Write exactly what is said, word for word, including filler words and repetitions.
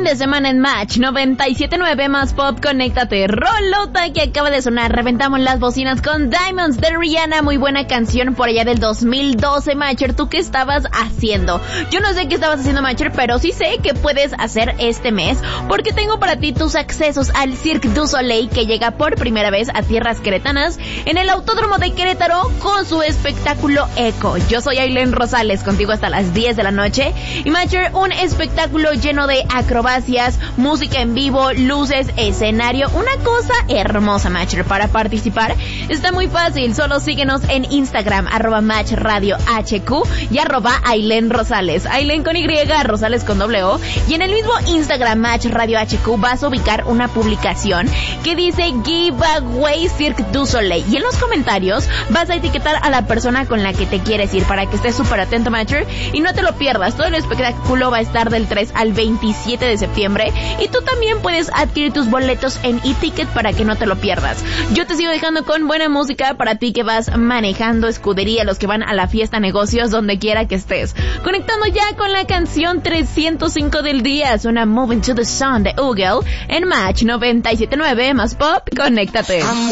de semana en Match noventa y siete punto nueve más Pop, conéctate. Rolota que acaba de sonar, reventamos las bocinas con Diamonds de Rihanna, muy buena canción por allá del dos mil doce, Matcher. ¿Tú qué estabas haciendo? Yo no sé qué estabas haciendo, Matcher, pero sí sé qué puedes hacer este mes, porque tengo para ti tus accesos al Cirque du Soleil, que llega por primera vez a tierras queretanas en el Autódromo de Querétaro con su espectáculo Eco. Yo soy Ailén Rosales, contigo hasta las diez de la noche. Y Matcher, un espectáculo lleno de acrobacias, música en vivo, luces, escenario, una cosa hermosa, Matcher. Para participar está muy fácil, solo síguenos en Instagram, arroba Match Radio H Q y arroba Ailén Rosales, Ailén con Y, Rosales con doble O, y en el mismo Instagram Match Radio H Q vas a ubicar una publicación que dice Giveaway Cirque du Soleil, y en los comentarios vas a etiquetar a la persona con la que te quieres ir para que estés súper atento, Matcher, y no te lo pierdas. Todo el espectáculo va a estar del tres al veintisiete de septiembre, y tú también puedes adquirir tus boletos en eTicket para que no te lo pierdas. Yo te sigo dejando con buena música para ti que vas manejando, escudería, los que van a la fiesta, negocios, donde quiera que estés. Conectando ya con la canción trescientos cinco del día, suena Moving to the Sun de Oogle en Match noventa y siete punto nueve más Pop, conéctate.